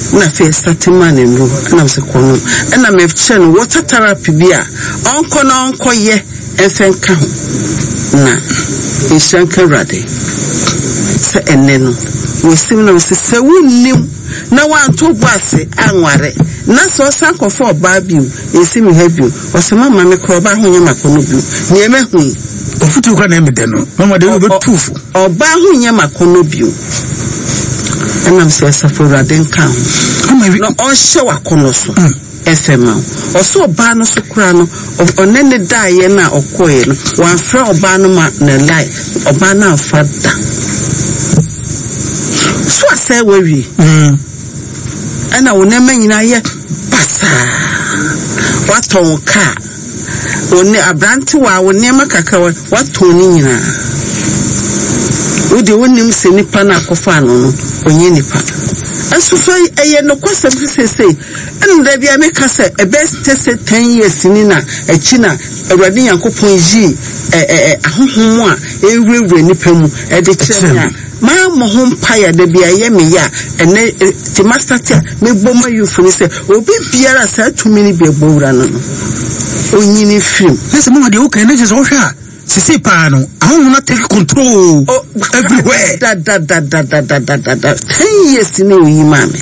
na fe statement no na me se kono na me che no water therapy bia onko na onko ye efenka ho na ishanka rade se eneno we sim na se wunnim na wanto base anware na so sanko for babiu esim habiu o se mama me kro ba ho nyama kono biu ne me hu ofutu kwa na emede no mama de obetufu oba ho nyama kono biu enam se safora den kan no on hye wakono so efema oso oba no so kura no onene dae na okoye no wan fra oba no ma na life oba na fada so ase wewi ana wonema nyina ye pasa waton ka oni abranti wa wonema kaka waton ni nyina udi wonim se nipa na akofa no onye nipa asuso eye no kwasem sese enda bia meka se best 10 years ni na echi na awrade yankopon yi ahohom a ewrewre nipa mu e de kyerɛ ma mo ho mpaya da bia ye me ya ene ti master tia me boma yufuni se obi biara sa tumi ni bia gbowura no onyini film lese mo de o kan ne je so hwa sisi pa no ahun na take control everywhere da 10 years ni oyi mame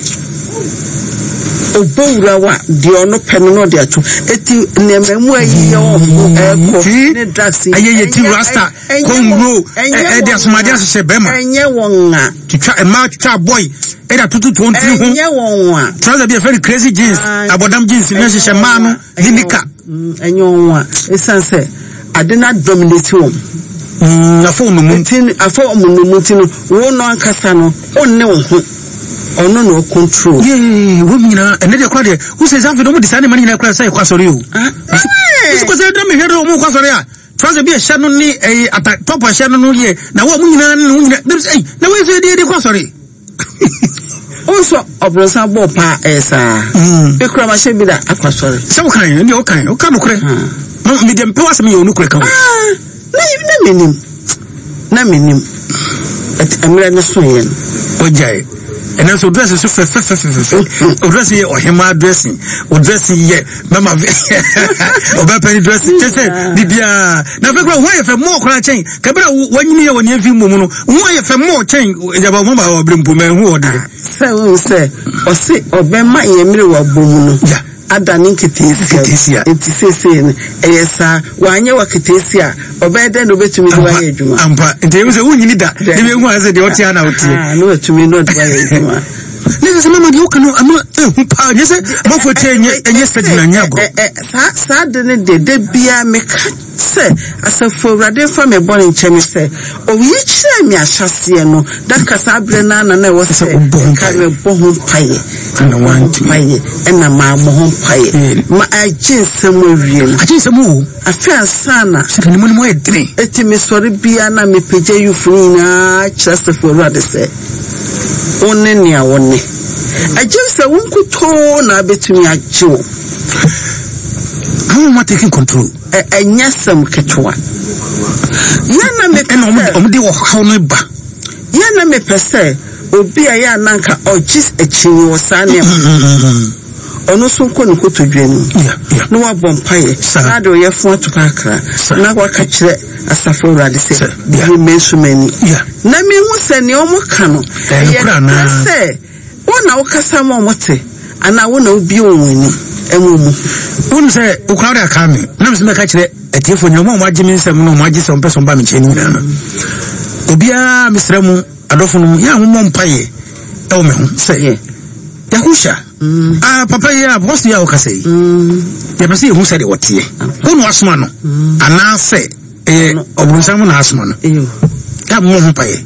obowura wa de ono peno no de ato eti nememu ayi ye wo eko ne drasi ayeye ti rasta konro de asomade asese bema enye wonga twa ma twa boy era tutu 20 ho enye wonwa trouser be very crazy jeans abodam jeans ne sese ma no dinika enye wonwa esanse adena dominate wo afo no muntin afo no muntin wo no ankasa no onne wo ho ono no control wo nyina ene de kwa de wo se zafi do mo disane mani nyina kwa sai kwa sori o ko se do me hedo mo kwa sori a trouser bi e hye no ni top a hye no ye na wo mo nyina no nyina na we se de kwa sori also obronsa bo pa esa be kura ma hye bi da akwa sori se wo kan ndi o kan no kure no medium pe wasem ye onu kure kan na minim at amra na so ye ojai and also dress so o dress ye o hema dressing o dress ye mama oba penny dressing say bibia na fe kra wo ye fe mo kra chen ka bra wanyini ye woni afi mu no wo ye fe mo chen ejaba mo ba obrimpo ma hu o de say o se obema ye mire wa bomu no adani kitisia etisese ne eyesa wanye wa kitisia obede no betumi do aye adwuma ampa ntemu se wunyini da de be hu ase de otia na otie no betumi no do aye adwuma nese se mama de okano ama pa nyese mafo enye study na nyago sa de ne de bia meka se asafo rade fa me born nchemi se o yi kire mi ahase no da kasa abre na na wo se ka me bohun paye na wanti paye na ma mo paye ma ajinsem awie no ajinsem o afia sana se ni mo edre eti me sori bia na me peje yufuni na kire asafo rade se onne ni awone ajinsem wonkuto na betumi ajiwo how am I taking control enyasem ketwa yana me omde wo how no ba yana me pese obi aya nanka ogis echinyi wo sane ono so ko nko todwani no wa bompaye na do ye fo atuka akra na wa ka kire asafo rade se bi mensumani na me hu se ne omo ka no ye na se wona wo kasa mo mote ana wona obi onwani emumu wonu se ukrawde akame na mse meka kire etiefo nyomo mo agime nsem no mo agise on person ba me cheni na no obia misramu adofo no ya homo mpaye e me hu se ya husha papa ya boss ya okasei ya bese hu se de wotie wonu asoma no ana se obrunsamu na asoma no ya mo mpaye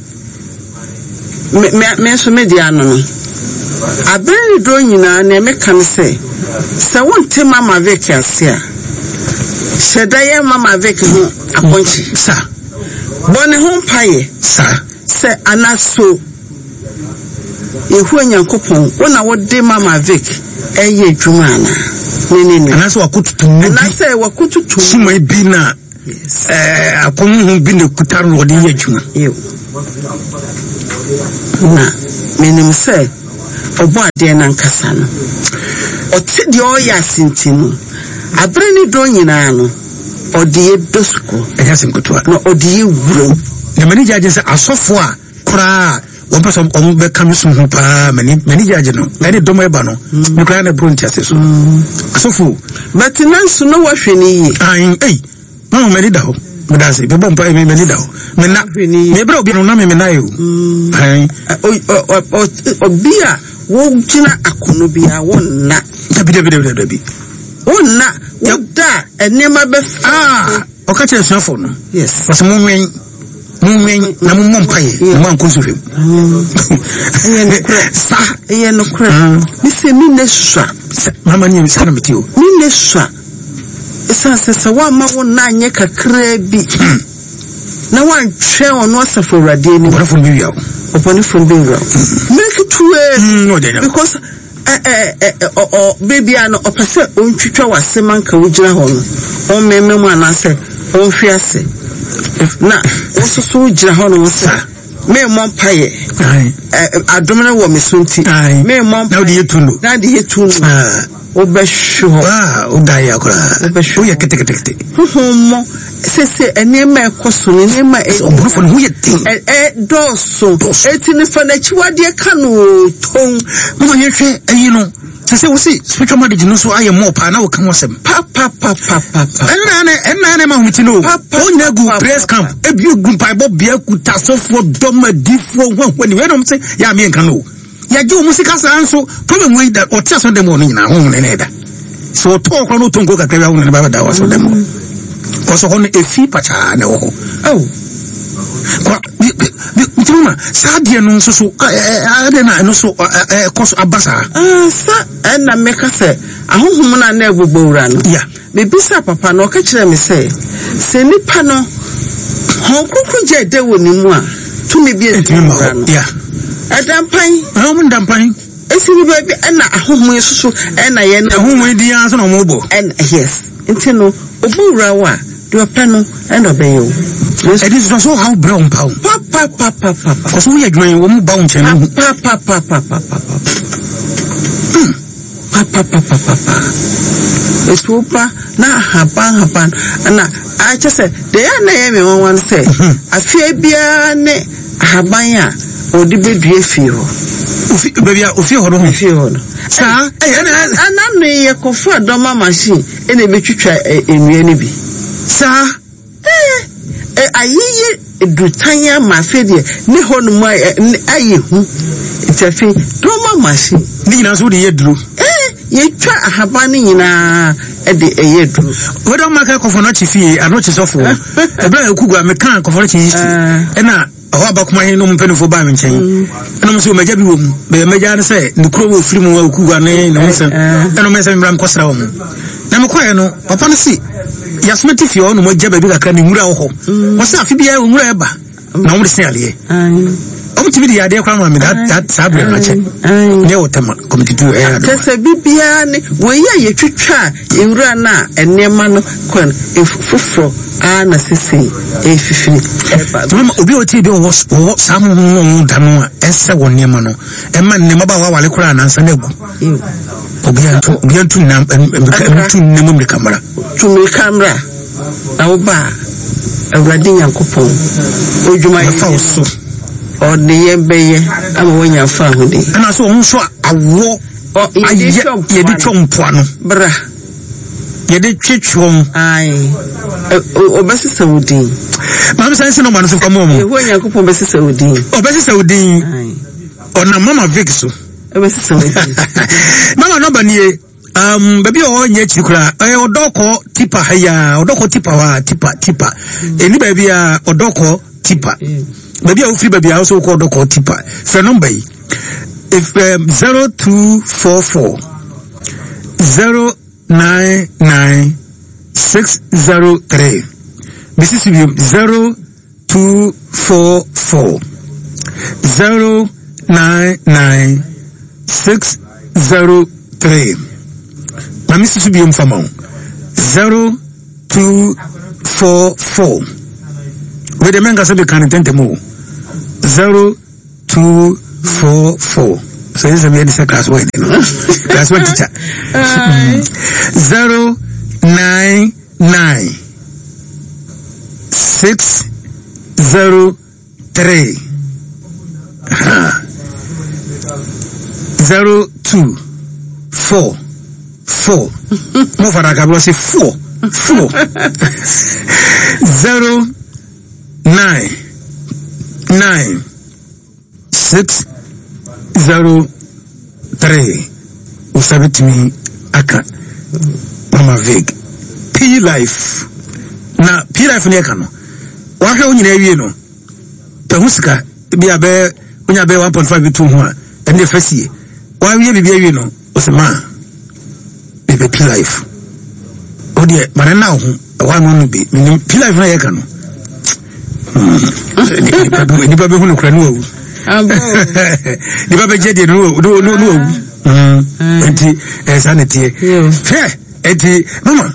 me so media no abere do nyina na me kan se wonte mama vacancy a shedaye mama vacancy aponchi sa bone ho paye sa se anaso ehu nyankopon wona wode mama vac eye adwuma ana ne anaso wakututu mu anase wakututu suma bi na akomu bi ne kutaro wode ye adwuma na menim se obo ade na nkasa no oti de o ya sintinu abre ni do nyina no odi edosko ejasinkotoa no odi wuro na mani jaje se asofo a kura one person on be come so ho pa mani jaje no na de domo eba no no kra na bronti ase so asofo but nanso no wahwe ni yi mama mani da ho medase be bompa e mani da ho mena me bra obi no na me na yo obia wo gina akono bia wonna dabi wonna da enema be o ka chere so no yes was mo nwen na mo mpaye na mo ankoso fem eye no kra mi se mi ne swa mama ni mi sana metio mi ne swa esa se wa ma wonna anye kakra bi na wan twe ono asafo rade ni wona fun bi yawo upon from being wrong make it no dey because baby ano opese ontwitwa waseman ka wujira ho no on mememu anase on fiase na osusu wujira ho no se me mon paye adomna wo mesunti me mon na de yetuno obesho odaya kora obesho ya kete homo sese enema ekoso enema obrofo no yeti doso etini fanachi wade kanu ton mama yehwe ayino sese wosi spiritual marriage no so aye mo pa na wo kan wasem pa enna ma humiti no onya gu praise camp ebi gu paibo bia kuta sofo doma difo hwani we no say ya me nkan no ya je musika sanso problem we that otia so dem no nyina ho ne da so to ko no tonko ka tawa ho ne ba da waso dem ko so hono efi pacha na wo ko Mtima sadia no so ade na no so koso abasa sa na meka se ahohom na na egbogbo no ya bebisa papa no ka kire me se nipa no honkuku je de woni mu a tumi bi etimo no ya adampan mun dampan esi bi baby na ahohom yesusu na ye na ahohom di ya so no mo bo yes ntino obura wa do peno and obeyo it is so how brown pow papa so we adwan wo mu bawo nchen no papa etupa na hapan na I just said they are na ye me one say afia bia ne haban a odi bedue fi ho ofi ho no fi ho sa ana no ye kofa doma machine ene betwitwa enue ne bi sa ayiye edutanya mafedie ne ho no ayi hu itafi doma machine ni nyina so de yeduro ye twa ahaban nyina de yeduro we don make kofo no chifi anochi sofo ebra ekugwa me kan kofo no chifi ena aho abakoma hin no mpenufo ba me nchen ena mo so meja bi wo mu be meja ne se ne kuro wo firi mu wa ekugwa ne na mo se ena mo se mbram kosra wo mu na me kwae no papa no si yasmeti fi ono mo jaba bi kakra ne mura wo ho wo se afi bia wo mura eba na mo de se ale omtibi di ade kwa mama that sabre na che ne wotema committee to kese bibia ne we ye twitwa ewura na enema no kon efufro na sisi efifiri mama obi oti bi wo samu no dano ese wonema no ema nema ba wa wale kura na nsa na egu obi antu na mu kamera na oba awradi yankopon ojuma ya fa so o de ye beye ama wonya fa hudi ana so on so awo ye di twompo no bra ye di twetwom ai obesi saudi mama sense no man so famo mo ye wonya kopon besi saudi ai ona mama Vic so obesi saudi mama no banie baby o nye chikura odoko tipa haya odoko tipa wa tipa eni baby a odoko tipa baby o free baby also call odoko tipa for number if 0244 099 603 Mrs. 0244 099 603 Mami Sisu Biom Famon 0244 with the menga sabi kan tente mo 0244 so is a medicine class 1 class 1 teacher 099 603 0244 more for I say 4 099 603 usabit me aka mama veg P life na P life ne aka no wa hwe onyina wie no pehusika bia be onya be 1.5 bitu ho a ene fasie wa wie bibia wie no osema be P life odie mara na ho wa no bi minim P life na yeka no ni ba be hu no kra no awu ni ba be jede no enti sanity enti mama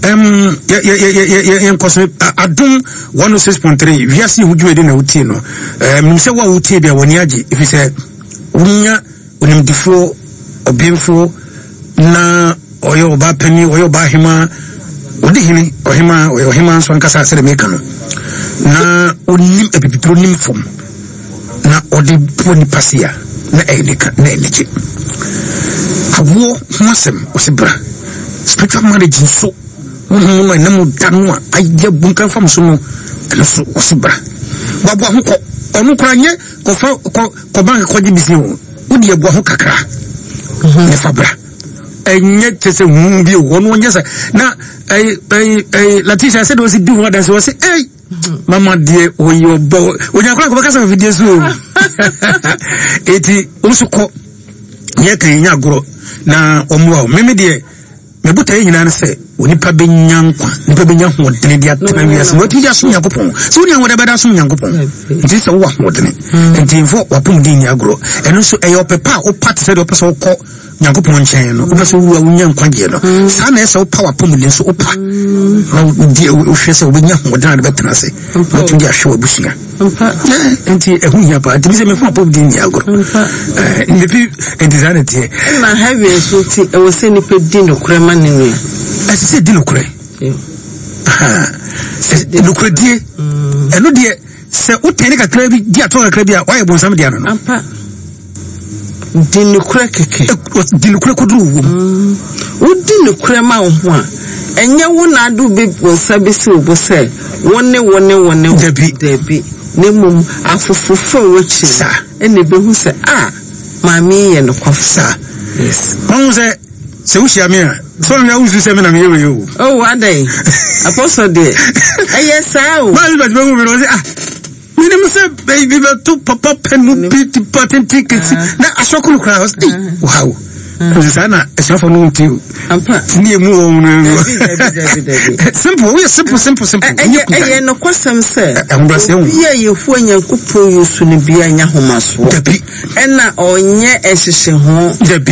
koso adum 106.3 wiase hudwede na wutie no nimse wa wutie bia woni age if say unya onimdifo obemfo na oyo ba pani oyo ba hima odihini ohima so nkasa sere meka no na onim epipitro nim fom na odi poni pasia na elika na elije awo huasem osebra spiritual marriage so no na mu danwa aye bunkan fam so no so osebra babo ho ko onu kranye ko fa ko bank ko gibisi ho odi ebo ho kakra ne fabra enye tese bi wono nyesa na Latisha said was do what was say hey mama dear oyo bo onya kra ko bakasa video so eti usuko ye kan nya goro na omuwa meme de mebuta nyina ne se onipa benya nkwa nipa benya hodene dia tena wiase wati dia so Nyankopon so nya woda bada so Nyankopon nti se wo hodene nti mfo wapum din nya goro eno so eyo pepa o part se de opese ko Nyankopon nchen no obeso wo nya nkwa je no sa na ese o power pum din so opa na di o hwese o benya hodene de betena se wati dia hwe abusia nti ehu nya pa nti se me fo pum din nya goro nti enti na heavy so ti e wo se ni pe din no krema ni ni c'est dit le cré. C'est le crédit. Et nous dit c'est au tenir à crédit, dit à toi à crédit, ouais, bon, ça me dit à non. Pas. Dit le cré que. Dit le cré que d'où. Ou dit le cré ma au moins. Et n'y a où n'a d'où bé pour s'abaisser au bossé. One débit. Ne mum a fou watch ça. Et ne bé où c'est ah. Mamie et le coiffe ça. Yes. On c'est où chez Amir. So ya uzu se me na me yo. Oh, what day? Apostle day. Yes, how? Well, but we will say ah. Minimum say baby but to papa pen mu pity patent tickets. Na asokulu kra was. Wow. Sana esafo no nti. Ampa. Ni emu o no. Simple, we simple. Eh no kwasam say. Ye fu Nyankopon yusu ni bia nya homaso. Dabi. Ena onye ehihye ho. Dabi.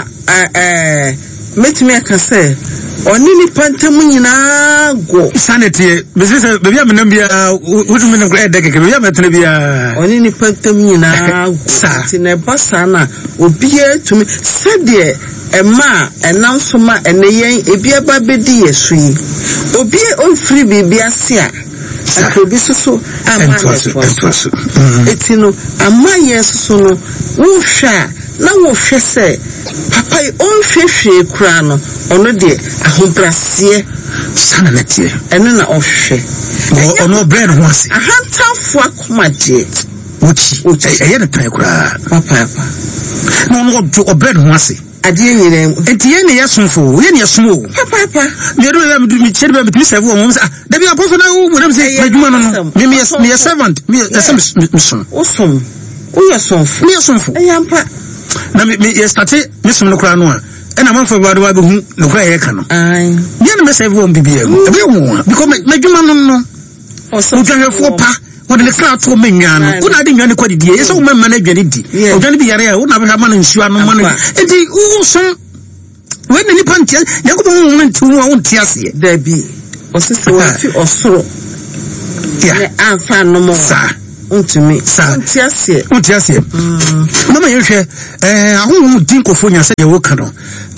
Ena metumi aka say oni ni pantamu nyina go sanity business baby am bia wutu me ngre edeke baby am tena bia oni ni pantamu nyina go ti na basa na obi etumi sade ema enamsoma eneyen ebia ba bedi yesu yi obi onfiri bibia se a akrobi soso ama yesu etino ama yesu no wo hwa na wo hwe se papa on hwehwe kura no ono de ahomprasie sana netie eno na ohwe ono bread ho ase ahantafo akomade uchi eye de tan kura papa no o bread ho ase ade nyire enti ye ne yasonfo ye ne yasomo papa me do ya me chede be me serve o mo say da bi apostle na wo dem say maduma no me servant me son osom o yasonfo me yasonfo eyampa na me starte me som no kura no a ena manfo ba do ba hu no kura ye ka no ai me na me serve o bibia e be wo because maduma no o jahefo pa what the cloud to me nyano una de nyane kwa didie yeso ma na adwane di odwane bi yare a una be ha ma na nsu anu ma na enti wo so when ni pantia yakobo wo ntu wo wonti ase da bi osese wo fi osoro ya ne anfa no mo sa untumi untiasie mama yehwe ahonhom dinkofo nya se de wo ka no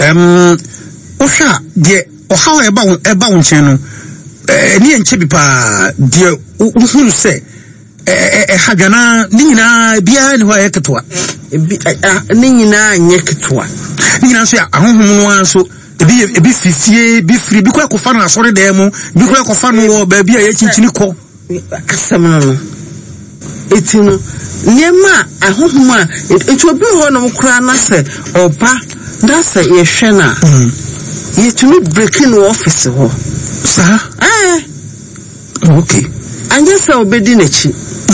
ohwa de ohaw eba wo nchen no ni enche bi pa de uhunu se hadwana ni nyina bia ni ho ayeketoa ni nyina anyeketoa ni nyina so ahonhom no anso ebi fifie bi free bi kwa kofa no asore da mu bi kwa kofa no wo ba bia ye chinchini ko asem no etino niema ahonhom a etu obi ho no kura na se oba da se ye hwe na yetumi breaking office ho sa okay anya se obedi nachi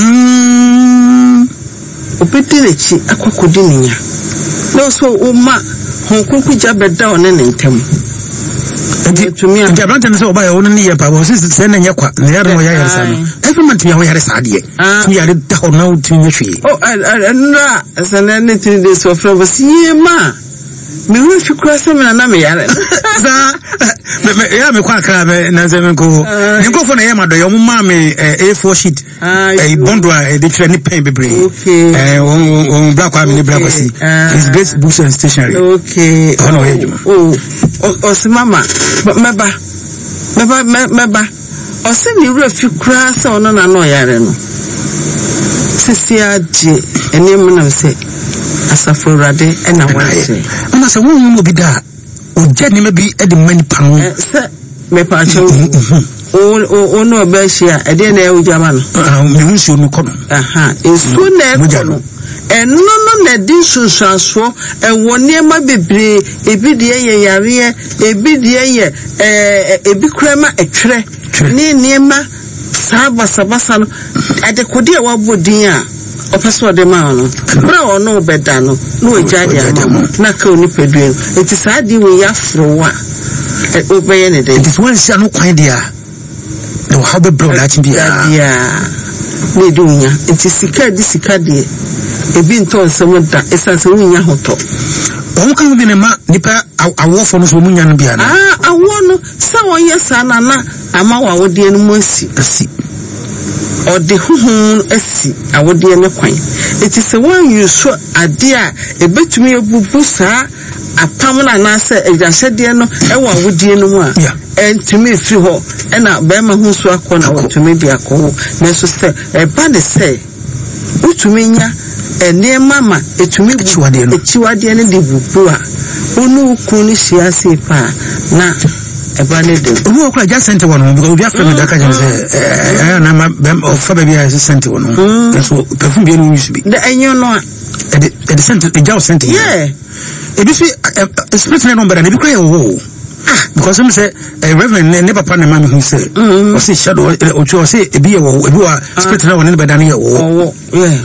obedi nachi akokodi ninya no so uma honkunku jabeda one ne ntem etumi jabrante ne se oba ya wonu ne ye pa bo se ne nya kwa ne ya no ya yarsa no every month ya ho yarsa ade tu ya de ho na tu nya hwe na sanane 3 days of love si ma me wi fi kura se me na me yare za ya me kwa kra me na ze me ko ni ko fo na ye madoyo mo ma me A4 sheet bondo a de tire ni pen bebre on black kwa me ni black si is best books and stationery okay ono ye juma o si mama meba o se ni wi fi kura se ono na no yare no sisi aje enim na se asafo rade ena wanse ana se won mo bi da oje ni mebi e de mani pano se me pa che o no ba hia e de na e ujama no me hu si onu kono esu na e kono eno no na di sunsanso e woni ma bebre ebi de ye yare ebi de ye ebi krema etwere ni niema sabasa no ade kodi e wabodin a opeso de ma no bra ono beda no no ejade am na ka oni peduen enti saa di we ya frowa obeye ne de it one say no kwan dia no how be bro that dia ne dunya enti sika de ebi nto nsem da esanse wunya hoto on kan bi ne ma nipa awofo no so munya no bia na awo no sa won yesa na na ama wa wode no mo asi or the huhun esi awode ne kwan it is one you so ade a ebetumi ebubu saa apam na na se ejasede no e wa awode no mu a entumi fi ho e na ba ma hu so akọ na wotumi di akọ na so se e ba ne se utumi nya ene mama etumi echiwade ne de bubu a onu ku ni siase pa na ebane de owo kwa ja sente wono because obi afra me da ka je se na ma ofa ba bia se sente wono so perfume bi no use bi de enyo no e de sente e ja sente e bi fi spirit na number na bi kwa ye wo because some say reverend ne papa na mama hu say o say shadow o cho say e bi ye wo e bi wa spirit na woni be da na ye wo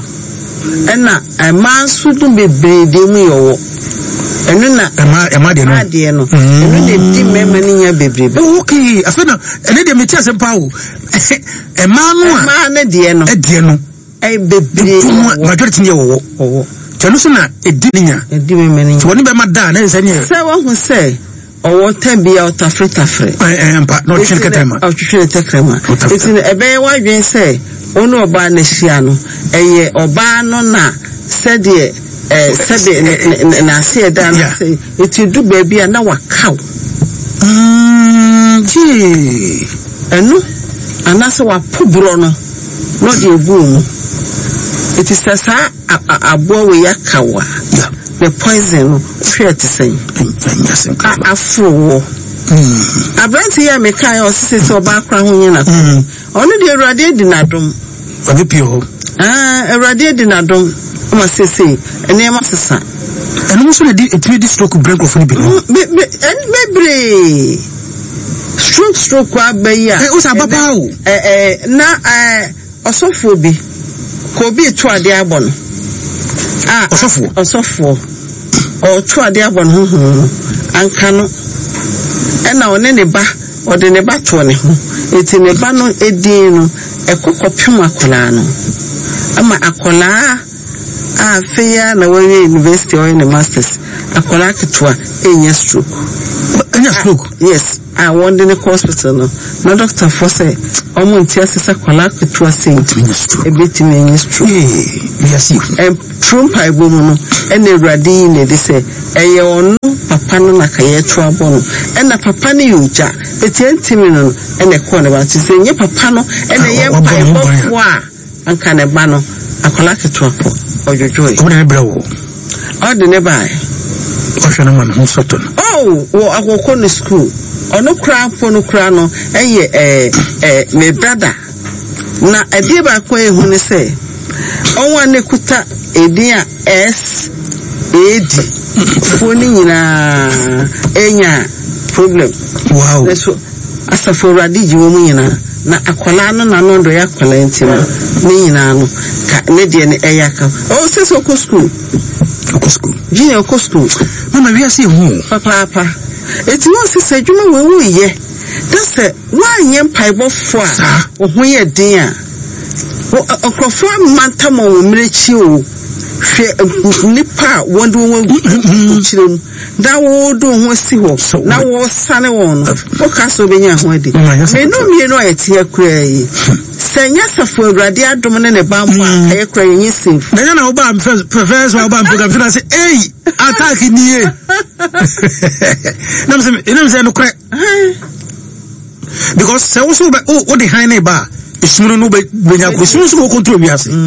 ena a man sudu bebre de mu ye wo enu na ema de no enu de di mema ni nya bebre okay afena ene de meti asempa wo ema no a ema na de no bebre majority ne wo tenu so na edi nya edi mema ni woni be ma da na se ne se wo hu se owo tambia otafretafre empa no twin ketema eti ebe wa dwen se onu oba na hia no eye oba no na sede sebe na se da na se eti du baby na wakaw enu anase wa pobro no no de ebumu eti sasa abo we yakawa the poison no hwe te sen afro abranti ya me kai o sese oba akra ho yin na onu de Awurade di nadom obi pio Awurade di nadom ma sese ene ma sesa enu so de etimi di stroke break of ni bi no bebre stroke abaya o sa baba o na osofo bi ko bi to ade abon osofo o to ade abon ho anka no ena one ne ba ode ne ba to ne ho eti ne ba no edin no ekokopem akola no ama akola afia na we university or in the masters akola ketwa enya stroke yes a wonde ne hospital no na doctor for say omo ntia sesa kwala ketua sei ebetimi enstro yes trumpa ibomu no ene Awurade ne de say eye ono papa no na kaye to abono ena papa ne yuja etientimi no ene ko ne ba ti say nye papa no ene ye pa ibofo a anka ne ba no akwala ketua po ojojoy o ne brawo o de ne bai o shana man ho soto wo akoko ne school ono kra po no kra no eye me brother na ebie ba ko ehu ne say onwa ne kuta edin a S AD foni nyina enya problem wow so asafo radiji wo mu nyina na akwala no na no ndo ya akwala ntimo ne nyina no ka ne de ne eyaka o se so ko school junior ko school mama wi ase hu papa eti no se adwuma we ye that's why nyem paibofo a wo ye din a okrofo mantamo wo mrechi o hwe nipa wonde won chirem da wo do ho si ho na wo sane won o ka so benya ho ade me no mie no etie kura yi senya safo Awurade adom ne bambo akaye kura yin safe na na oba professor oba program fina say attack niye nam say no kure because say also be o the high neighbor isunu no be benya ko isunu so control bi ase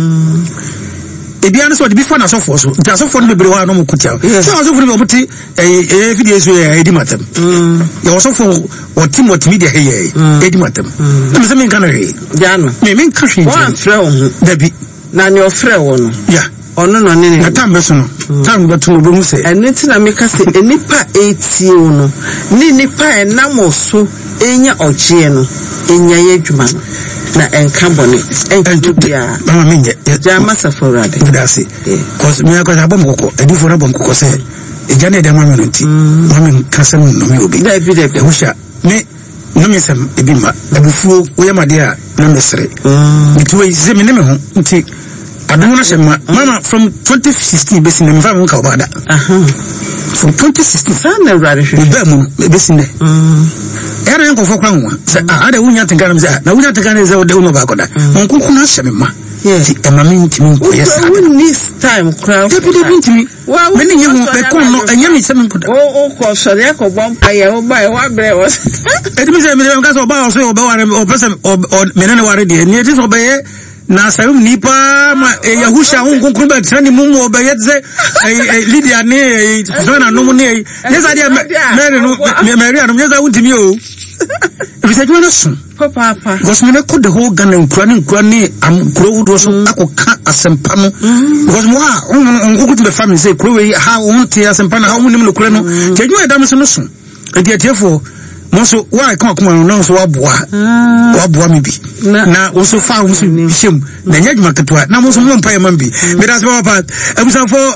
ebiane so de bi fa na so for so nta so for no bebre wa no mo kutia so so for no muti video so edi matem ya so for o team what media hey edi matem na se men kan re ja no men kan hwe one frɛ ho da bi na ne ofrɛ wo no ya ono no ne na tambe so no tambe to no be se eniti na me ka se enipa etie wo no ni nipa enamo so enya ogie no enya ye dwuma no na enka bone entu bia mama menye ja masa for Awurade vidasi cause me akwa abom kokko edifo na bom kokko se ejane de mama no nti mama kasem no me obi da bi e husha me no me sem ebi ma abufuo oyamade a na mesre nti ze me ne me ho nti adom na shema mama from 2016 besi na me fa mo ka obada from 2016 sana Awurade hwe be mu besi ne era nko fo kwa nwa se ada wunya tenkana me na wunya tenkana ze ode uno ba koda onkunku na hye me ma ti emame ntimi nko yes this time crowd debi ntimi me ne yehu be kon no anya me se me koda o ko sori e ko bompa ye o ba e wa bre wo edi me se me ka so ba o so o be ware o pese o me ne ware de ni ti so be ye na sayum nipa ma yahusha onkunku ba trani mumu o be ye ze Lydia ne so na no mu ne yesa dia me no me Maria no yesa untimi o if you want to papa because me ko the whole Ghana nkura ni am kuro do so akoka asempa no because mo a onko to the family say kuro we ha on tie asempa na ha on nim no kuro no tedwuma edam so no so etiefo mo so why come no so waboa me bi na wo so fa wo so him na nyadwuma ketwa na mo so mo mpa yema bi me das papa abusan for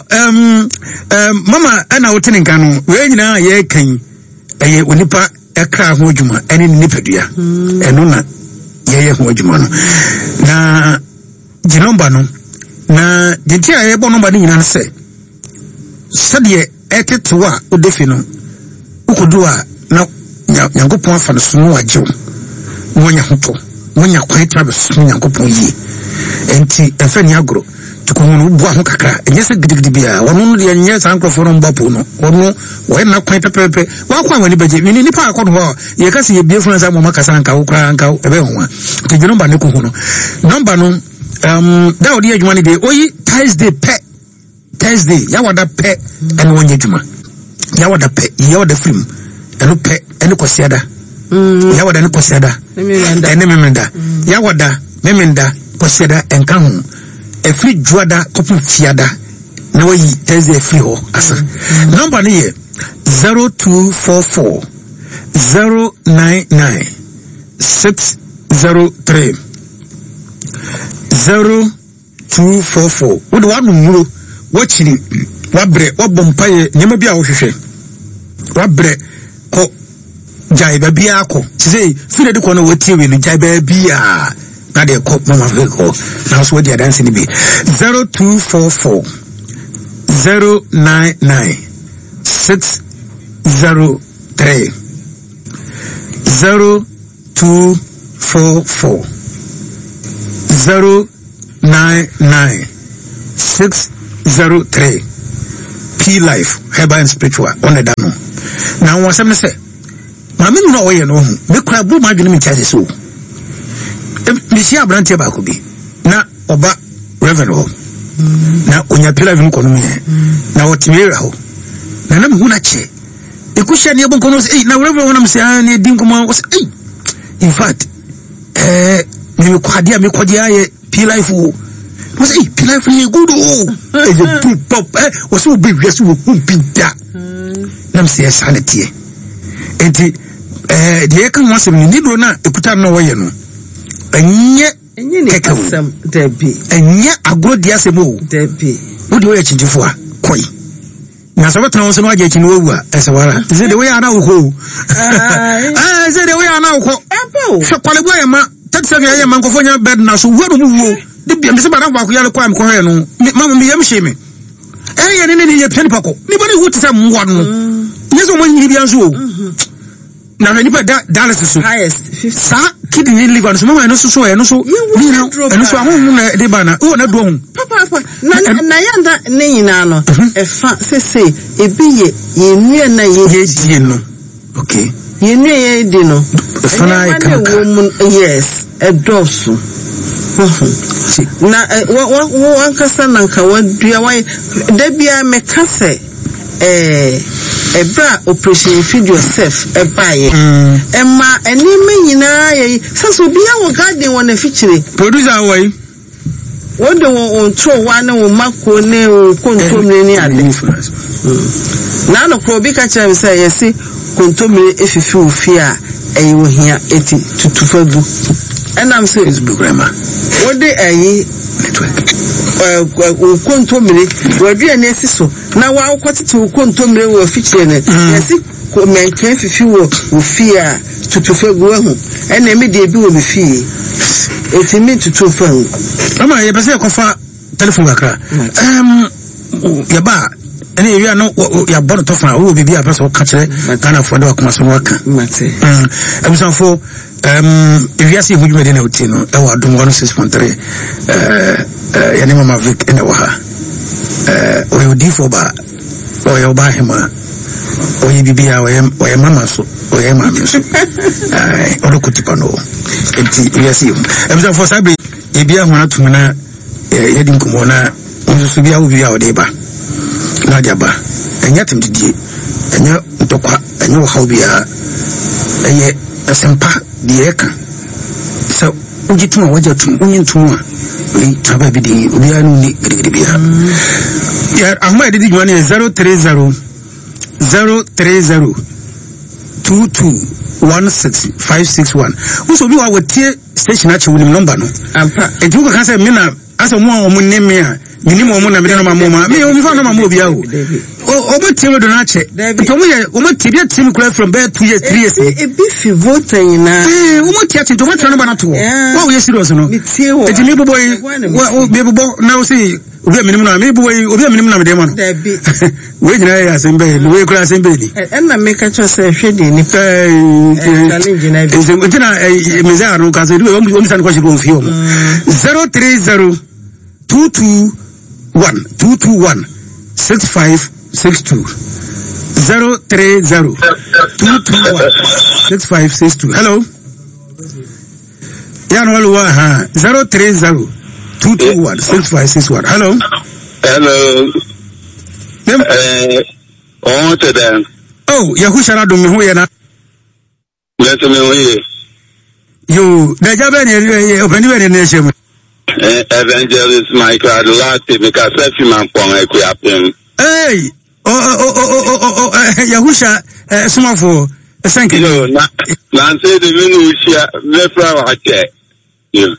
mama ana wotene nka no we nyina ye kan eye onipa ekra ho adwuma ene nipadua eno na ye ho adwuma no na ginomba no na gitia ye bo nomba ni nyina se sade etetewa odefi no ukodu a na nyankopon afa no so no agyew wonya hoto wonya kwan travel nyankopon yi enti efa ni agro tukono bu aho kakra enye se gidigidi bia wono no de enye sankrofo no mbapo no wono wo na kwan pepepe wa kwa wani baje ni nipa akọ no ye ka se ye bie funa za mo makasa nka wo kra nka ebe ho a te gino ba ne ko no number no da odi adwuma ni de oyi Thursday ya wada pe ene wonye adwuma ya wada pe ya wada film eno pe ene kosiada ya wada ne kosiada ene memenda ya wada memenda kosiada enka ho efri juada kopu fiada na wayi Thursday free ho asa number ni ye 0244 099 603 0244 wode wanu muro wachiri wabre wabompaye nyema bia wo hwehwe wabre ko jaiba bia ko sei fire de ko na watie we no jaiba bia na de ko mama ko na so dia dance ni bi 0244 099 603 0244 099 603 P Life Herbal and Spiritual on the dano. Now was I'm say, Mamma no way no me crab my dream charges so. Monsieur Brantia Bakubi na oba revenue na onya pila vim kono me na otimira ho na nam hu na che ekusha ne bon kono say na revenue na mse an din komo was in fact me kwadia ye P Life was P Life ni good oh pop was so big yes wo pinta nam se sanity enti de kan wasem ni do na ekuta no woye no enye kekasem debi enye agrodi asemo debi wodi wo yachifo a koi na so betana wo no aje chini wo a esewara ze de wo ya na wo ko ze de wo ya na wo ko so kwalebu ya ma taxa ya ma nkofo nya bed na so wo no wo de bia me se bara ba ko ya le kwa me ko he no mama me yam sheme ya ne ye pen pako ni bani wo tisa mwa no yeso mo nyi bia so na ni pa dialysis so highest 50 sa kidney liver so mama no so ni no eno so ahun na de bana o na do hun papa na yanda ne nyina no e fa sese ebi ye nua na ye die no okay ye nua ye di no fana e kan yes e dosu na wo ankasa nanka wadua wai da bia me kase ebra operation feed yourself ebaye emma enime nyina ye saso bia wo garden wona fichire producer wai wodo won tro wa na wo mako ne wo kontomre ni ade na no krobi ka cha me say yesi kontomre efifi ofi a eyi hia eti tutufagu enam say Facebook rema wode ayi network kontomre wadua na esiso na wa akwotete kontomre wo fichire ne yesi ko menkan fifi wo ofi a tutufagu ahu ena eme de bi wo me fi eti mi tutufagu ama ye pese kofa telephone akra ya ba ene area no ya bono to fa wo bibia pese o ka kire kana fo de akoma so waka mate ebusanfo area si hujuma de na uti no e wa dum 106.3 ya ne mama Vic ene wa ha o yo di fo ba o yo ba hema o yi bibia o ye mama so o ye mama so o do kutipa no enti area si ebusanfo sabe ebia hona tumana yedi nkomo na nso bia wo bia wo de ba na dia ba enya timdidie enya ntokwa enya wo hawo bia eye asempa die ka so ujituma wajatum unyintuma we taba bidi obia no ni gidi bia ya ahma edidi jwani 030 2216561 uso bi wa wotie station achi wunim number no ampa etu ko kan say me na asa mo a mo nemme a minimo mo na me na mama me o mi fa na mama obi a o obo do na ache to mo ye o mo tibia tim kura from be 2 years 3 years e bi fi vote nyina o mo tia to mo twa no ba na to wa we serious no eti mi bobo o be bobo na o say obi minimo na me bobo obi minimo na me dem no we nyina ya sembe we kura sembe ni na me ka cho say hwede ni challenge na bi ntina meza no ka say o mi san ko shi ko fi o 030 221 6562 030 221 6562 hello ya no lo ha 030 221 6561 hello on to them oh ya hushara do me ho ye na yes me ho ye yo da jabe ne obani be ne shemu Evangelist Michael Adulati because if man pon equiapem hey Yahusha small thank you no na say the menu share refra wa che you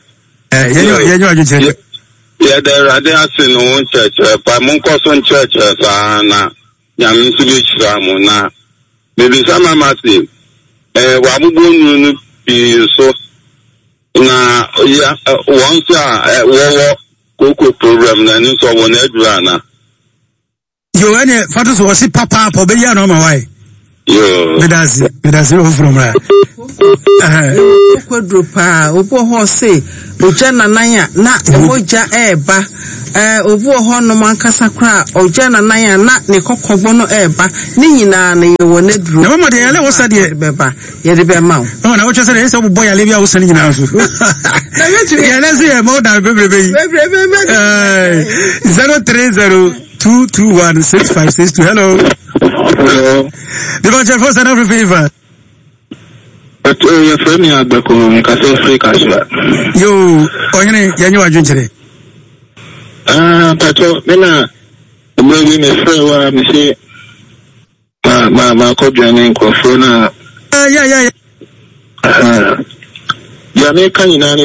yeah the radiation no church pa mon koson church na nyam nsu bi chira mo na baby sama mati wa mugbonu no bi so na ya once wo koko program na ni so won adura na yo ene fatu so si papa po be ya no ma wai Yo. Bedasi from ra. Quadrupa, Obo Hose, Ojana Naya, na Emoja Eba, Obo Hono Mankasakra, Ojana Naya, na Nikoko Bono Eba, Nina, Nedru. No, my dear, what's that? Beba, Yedibe Mount. No, I was just saying, so boy, I live out sending in house. Yeah, let's see more than baby. 030-221-6562. Hello. Hello. The bunch of us are not favor. But your friend, you are back home, Free Casual. You, you are drinking. Pato, Mena, the baby, my friend, me say, my co-joining Cofrona. Yeah. Jamaica, you know,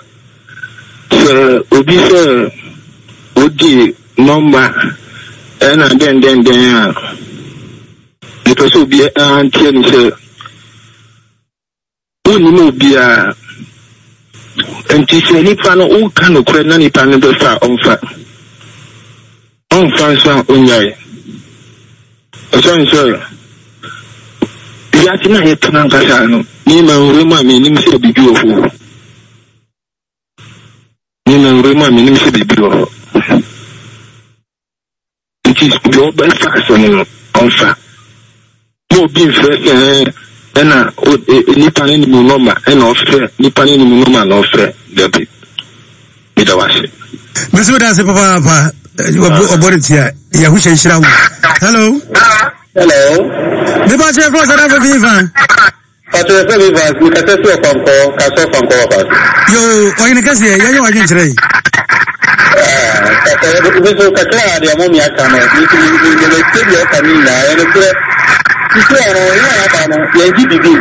sir, Obi, sir, Odi, number, and then, because will be an sir. Only no be a and teach any panel all kind of credit any panel on fat. On fire, on yay. Sir. Yatina hit Nankasano, Nima Rima meaning to be beautiful. Nima Rima meaning to be beautiful. It is your best fashion on fat. No being fresh. Ena nipa ni munoma ena ofre nipa ni munoma na ofre debi midawase Mr. Dase papa oboretia ya husha shirawo. Hello. The batch of us are viva. Pato viva ni katesi okonko kaso konko ba. Yo oyine kasi ya yo ajin chire. Kato biso katla ya momi akano ni ni ya kamina ene kure Yaji bibi,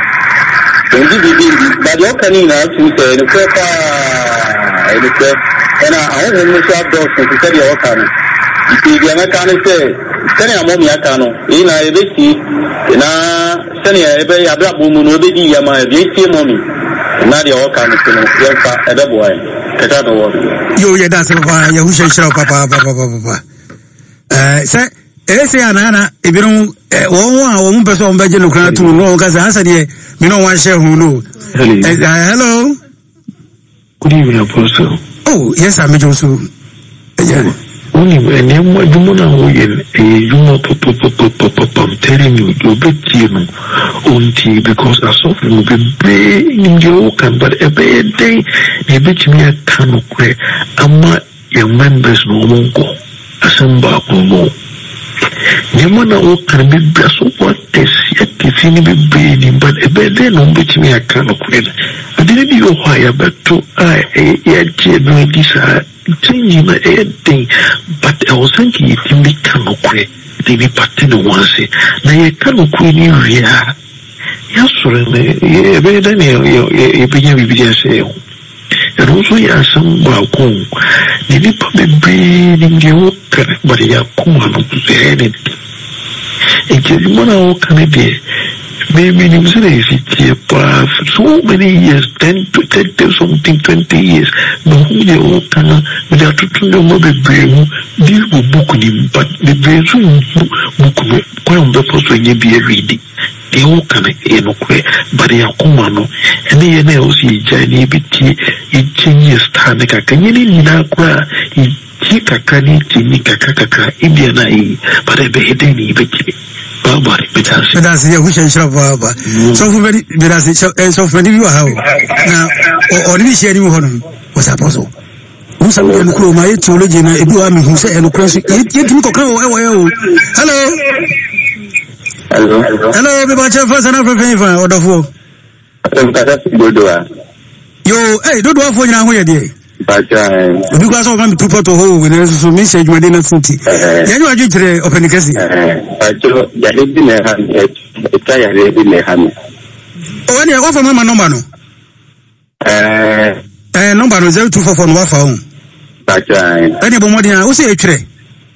but your canina to say the pepper, and I don't shop dogs to tell your cannon. If you are not canning, say, send a mommy a cannon, in a baby, and send a black woman will be my baby mommy. Not your cannon, a double boy. You, that's why you should show papa. Say, Ese anana ebinu won person on beje nokra tu no kaza answer dey me no wan share who no. Hello. Good evening, Apostle. Oh, yes, I'm also. Only when you want you know, I'm telling you, you'll be team on because I saw you be brave in your can, but a bad day, you bet me a can of cray. I'm not your members no mongo. Assemble no. Yamana o can be brasso what they yet if you be breathing, but a bed then on which me I cannot quit. I didn't know why, but to I no desire changing my thing, but I was thinking it in the cannot quit. They be parting the one say, now you cannot quit in real. Yes, sir, better than you be say. And also, yes, some balcony. The people be breathing the water, but they are common to say anything. And you want to walk day. Maybe you say it's for so many years, 10 to 30 something, 20 years. No, they all can, without to know the brain, this will book him, but the brain book on the post when you be reading. They all can, but they are common, and they are also Johnny BT, it changes Tanaka. Can you need Nakwa? Kikakani, Kaka, Indiana, but I be any BT. That's the wish and shop. So for many, so for you how now, or this year, was apostle. Who's a man who my theology and a blue army who say, and cross it, yet you go. Hello, everybody, first and after favor, or the four. Yo, hey, don't do for you now, dear. But because of one to put a hole with a message, my dinner city. You are just open the case. but you didn't have it. I didn't have it. Oh, and you offer my number. Number 0244 1 phone. But any Bomodia, who say a tray?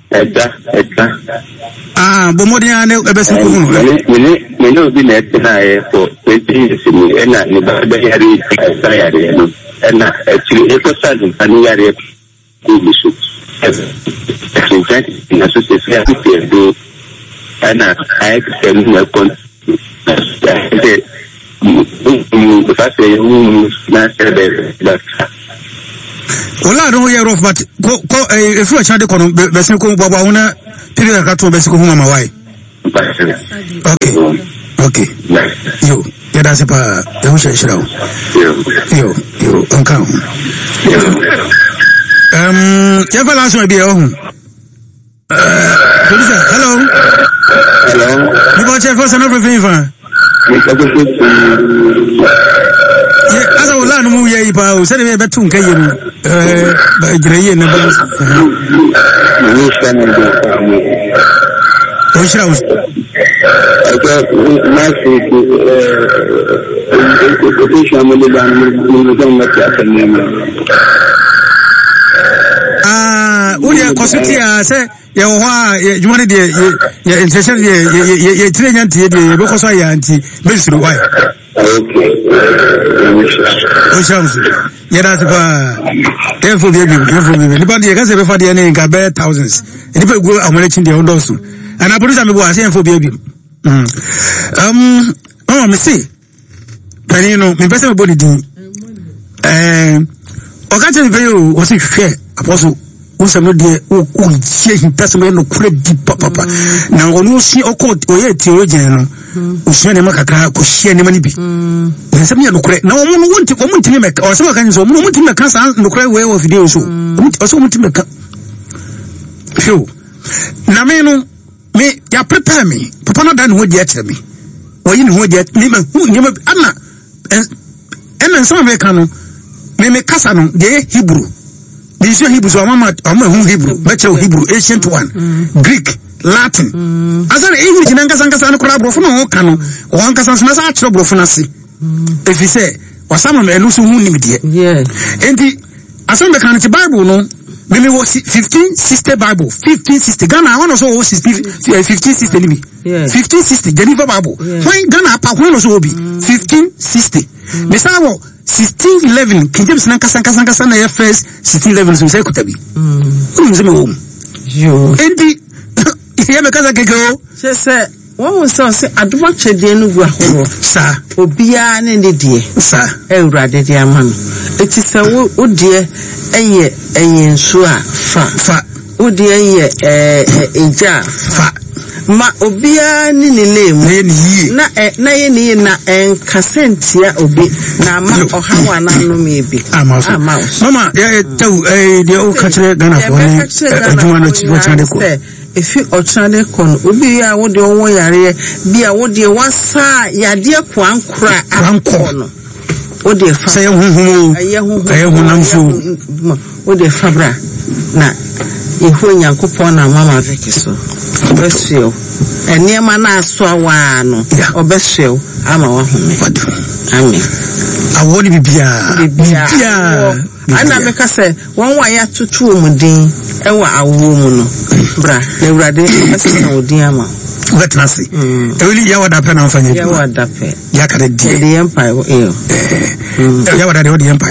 Bomodia, a best we know been at for 20 years and and actually, it was something funny. I in association and I can my con. The fact that you not Ola no hear of, but if you are trying to come, Bessico Baba, una period got to Bessico Mama. Why? Okay. You, that's a show. You, come. Ever last my dear home. Hello. You want your first and everything? As I will learn who you are, send me back to Kayan, by Gray and about. Which house? I got massive Ulia Cositia say, you wanted your intention, your trained because I auntie, basically why. That's careful, anybody can say before the name can bear thousands. And if you go, I'm reaching the old also. And I put some people saying for baby. Oh, me see. But you know, me person body do. Occasionally, you was it fair? Apostle. Usa no de o ye person no credit papa na onu si okot oye theologian no usia ne makaka ko hia ne mani bi na se me no kre na omo no wonti me meka o se maka nso omo no wonti meka sa no kre we of video so o se wonti meka so na me no me ya prepare me papa no dan ho di akere me oyi ne ho di me ma ana ena so me ka no me kasa no de Hebrew. These Hebrews are Hebrew, better Hebrew, ancient one, Greek, Latin. As an English in Angasangas and Crabofano, Cano, or Angasans trouble for Nasi. If you say, or some of them lose who need it. Yeah. And the Assembly County Bible, no, maybe was 1560 Bible, 1560 Ghana, one also 1560. Yeah. 1560 Geneva Bible. When Ghana, when also be 1560. Misavo. 1611 King James Nankasa na first 1611 so say kutabi unzime wo yo endi ye me kaza kekeo say one was say adoma chede no gu ahoro sa obia ne ne die sa ewrade de amano eti say wo die eye nso a fa wo die eye eja fa ma obia ni lemu na ye ni na enkasentia obi na ma ohawa na no mebi mama ya tell the o kachire Ghana for ni aduma no chiwo chande ko if you ochande kon obi ya wo de won yare bia wo de wasa yade ko ankora ankono wo de fa say huhu aye hunamfo wo de fabra na ihu nyankopon na mama vekiso obesio eniema na aso awa no obesio ama wa home amen awoni bibia ana meka se won wa ya tutu omudin ewa awo mu no bra na urade asesa odin ama wetnasi ewili ya wada pe na mfanye ya wada pe ya kare die empire ya wada de empire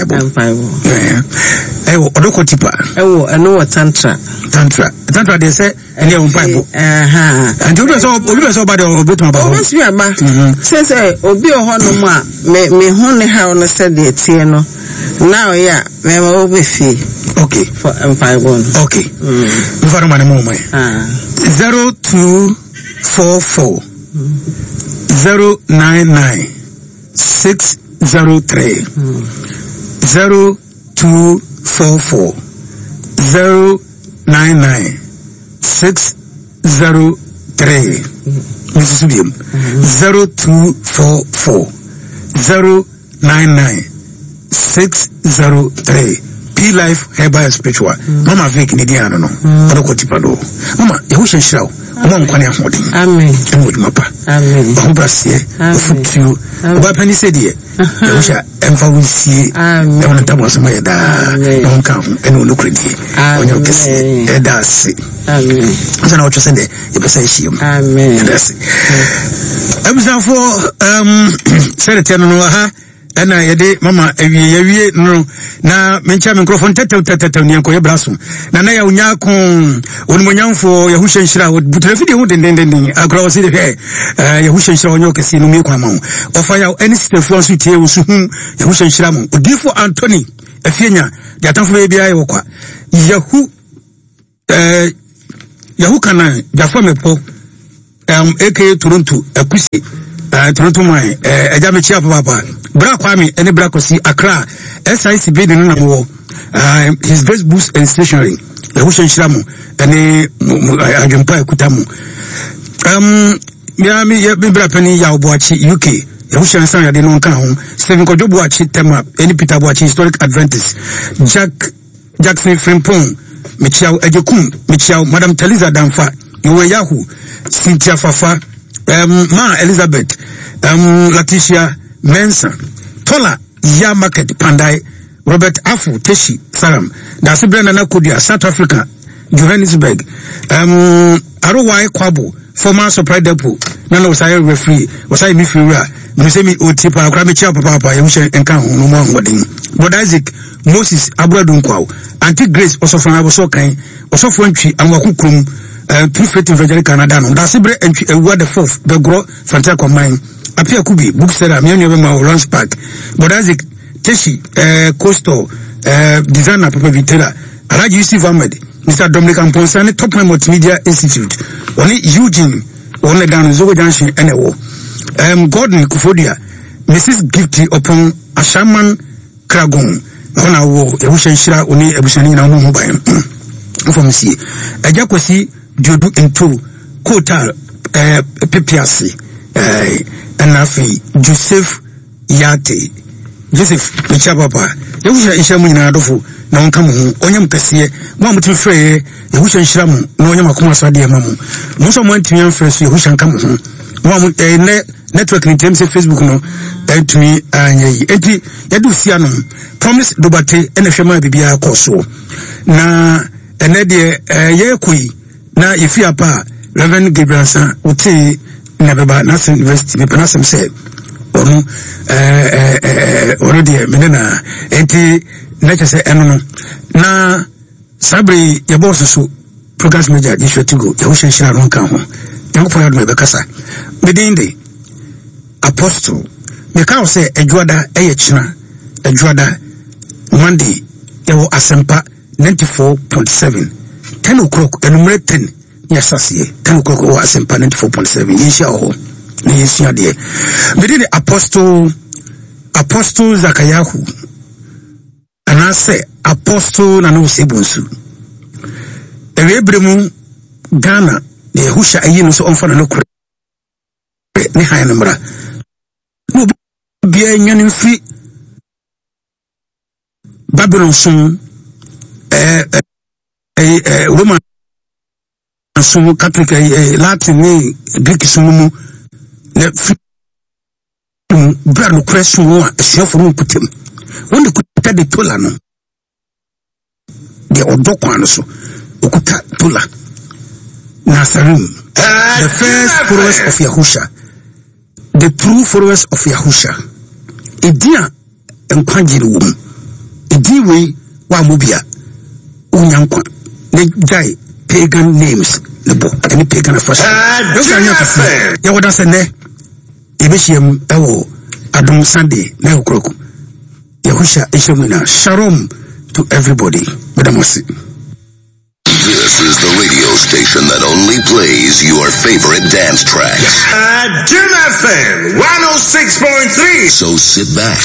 ewo odoko tipa ewo eno tantra they say any on Bible and you so bad obeto ba o si aba say obi o ho no ma me hu ne ha no said the tie no now yeah me ma obi fi okay for empire one okay we for man mo 0244 099 603 0244 099 603 Mrs. 0244 099 603 P Life Herbal Spiritual Mama Vic Nidiano no Odoko Tipado Mama Yahusha Shao Mama Nkwane Ahodi Amen Mapa Amen Bahubrasie Futu Oba Penny said ye Yahusha Emfa Wisie Amen Ewana Tamu Sama Yada Nonka Enu Nukredi Onyo Kesi Eda Si Amen Sana Ocho Sende Yepesa Ishiyom Amen Eda Si Ebusa for Sere Tiano no aha ena yede mama ewie no na mencha me microphone tetew ne enko ye braso na ya unya ko onimonyamfo Yahusha Nshira butrefidi hu dendenden akra wo se de Yahusha Nshira onyo kesi no mi kwa ma ofa ya any stefo so tie wo so hu Yahusha Nshira mo odifo Anthony efienya de atamfo be bia ye wo kwa Yahu kana jafo mepo aka Toronto akusi Toronto mai eja me chia papa bra kwame ene bra kosi Accra SIC be no na mo his best boost and stationery Yahusha Nshira mo ene ajumpa ekutamu mi bra pani ya oboachi UK Yahusha Nshira ya de no nka ho Stephen Kojoboachi tema ene Peter Boachi historic Adventist Jackson Frimpong Michiao Ejekum Michiao Madam Teliza Danfa Yowe Yahu Cynthia Fafa Ma Elizabeth Letitia Mensa Tola Ya Market Pandai Robert Afu Teshi Saram Dasi Brenda Nakodia South Africa Johannesburg Arowai Kwabo former supply depot Nana was I referee was I midfielder Musemi Otipa Kramicha Papa Yahusha Enka no more wedding but Isaac Moses Abradun Kwao Auntie Grace also from Abosokai also from Chi and Wakukrum Prefect Evangelical Canada no Dasibre entry a word the fourth the grow Fantaco mine Apia Kubi bookseller Mianyama Lawrence Park but Isaac Teshi Coastal designer Papa Vitera Alaji Yusuf Ahmed Mr. Dominic Amponsani Top Multimedia Institute only Eugene only down Zogo Junction NWO Gordon Kufodia Mrs. Gifty upon Ashaman Kragon ona wo Yahusha Nshira oni ebushani na mo mobile from see ejakosi diodu into quota PPRC anafi Joseph Micha Papa Yahusha Nshira mu nyina adofo na onka mo ho onyam kase mo amutim frɛ Yahusha Nshira mu na onyam akoma so ade ma mo mo so mo antimi amfrɛ so Yahusha nka mo ho mo network in terms of Facebook no to me enti yadu sia no promise dobate ene hwema bibia akoso na ene de ye koi na ifi apa Reverend Gabriel San oti na beba na university me panasem say onu de menena enti na chese eno no na sabri ye boss so programs media Joshua Tigo Yahusha Nshira no kan ho yankofo yadu be kasa bedinde Apostle Mekao say Edwada China Edwada Monday Ewo Asempa 94.7 10 o'clock enumere 10 yasasiye 10 o'clock o Asempa 94.7 yesha o na yesia de medine Apostle Zakayahu anase Apostle na no sebunsu ewebremu Ghana na Yahusha ayino so onfa na no kure ni haya numra no bia nyane fi Babylon sum Roman sum Catholic Latin ni Greek sum mu na bra no kresu a esiafo no kutem wonde kuta de tola no de odokwan so okuta tola Nasarim the first followers of Yahusha the true followers of Yahusha Idia enkwanjiri wom Idi we wa mobia unyankwa ne jai pagan names ne bo any pagan fashion ya woda se ne ebehiem ewo Adom Sunday na okroku Yahusha Ishemuna shalom to everybody madamasi. This is the radio station that only plays your favorite dance tracks. Jim FM 106.3. So sit back,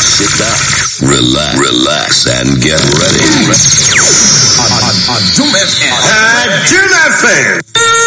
relax, and get ready. Jim FM.